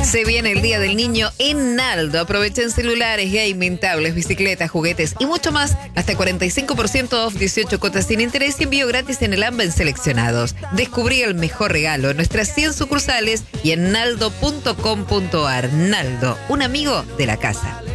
Se viene el Día del Niño en Naldo. Aprovechen celulares, gaming, tablets, bicicletas, juguetes y mucho más. Hasta 45% off, 18 cuotas sin interés y envío gratis en el AMBA seleccionados. Descubrí el mejor regalo en nuestras 100 sucursales y en naldo.com.ar. Naldo, un amigo de la casa.